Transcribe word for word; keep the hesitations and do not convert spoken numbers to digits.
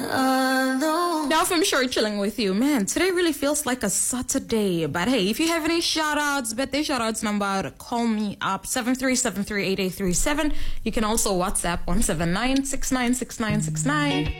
alone. Now from sure chilling with you, man. Today really feels like a Saturday. But hey, if you have any shout outs, birthday shout outs number, call me up seven three seven three eight eight three seven. You can also WhatsApp one seven nine six nine six nine six nine.